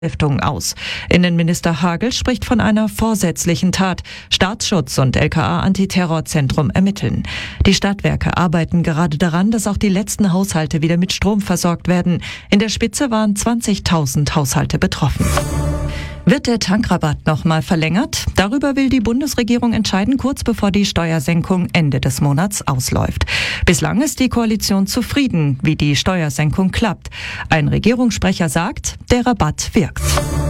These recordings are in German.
Stiftung aus. Innenminister Hagel spricht von einer vorsätzlichen Tat. Staatsschutz und LKA-Antiterrorzentrum ermitteln. Die Stadtwerke arbeiten gerade daran, dass auch die letzten Haushalte wieder mit Strom versorgt werden. In der Spitze waren 20.000 Haushalte betroffen. Wird der Tankrabatt nochmal verlängert? Darüber will die Bundesregierung entscheiden, kurz bevor die Steuersenkung Ende des Monats ausläuft. Bislang ist die Koalition zufrieden, wie die Steuersenkung klappt. Ein Regierungssprecher sagt, der Rabatt wirkt.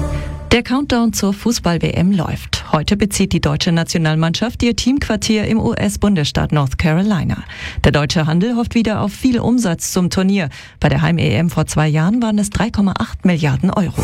Der Countdown zur Fußball-WM läuft. Heute bezieht die deutsche Nationalmannschaft ihr Teamquartier im US-Bundesstaat North Carolina. Der deutsche Handel hofft wieder auf viel Umsatz zum Turnier. Bei der Heim-EM vor 2 Jahren waren es 3,8 Milliarden Euro.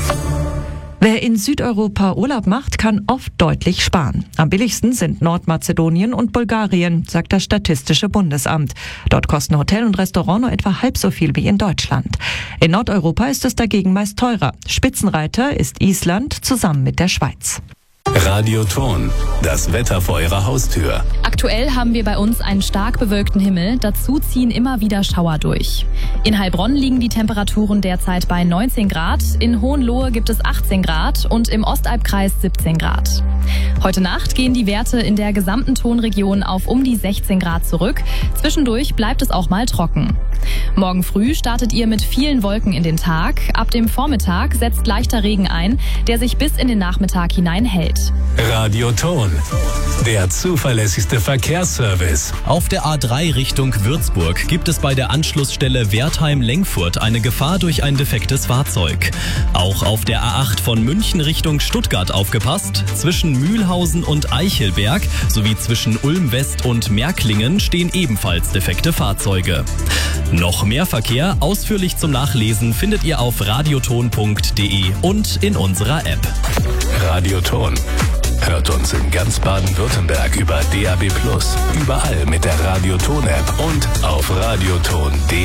Wer in Südeuropa Urlaub macht, kann oft deutlich sparen. Am billigsten sind Nordmazedonien und Bulgarien, sagt das Statistische Bundesamt. Dort kosten Hotel und Restaurant nur etwa halb so viel wie in Deutschland. In Nordeuropa ist es dagegen meist teurer. Spitzenreiter ist Island zusammen mit der Schweiz. Radioton, das Wetter vor Ihrer Haustür. Aktuell haben wir bei uns einen stark bewölkten Himmel, dazu ziehen immer wieder Schauer durch. In Heilbronn liegen die Temperaturen derzeit bei 19 Grad, in Hohenlohe gibt es 18 Grad und im Ostalbkreis 17 Grad. Heute Nacht gehen die Werte in der gesamten Tonregion auf um die 16 Grad zurück. Zwischendurch bleibt es auch mal trocken. Morgen früh startet ihr mit vielen Wolken in den Tag. Ab dem Vormittag setzt leichter Regen ein, der sich bis in den Nachmittag hinein hält. Radioton, der zuverlässigste Verkehrsservice. Auf der A3 Richtung Würzburg gibt es bei der Anschlussstelle Wertheim-Lengfurt eine Gefahr durch ein defektes Fahrzeug. Auch auf der A8 von München Richtung Stuttgart aufgepasst. Zwischen Mühlhausen und Eichelberg sowie zwischen Ulm West und Märklingen stehen ebenfalls defekte Fahrzeuge. Noch mehr Verkehr ausführlich zum Nachlesen findet ihr auf radioton.de und in unserer App. Radioton. Hört uns in ganz Baden-Württemberg über DAB+, überall mit der Radioton-App und auf radioton.de.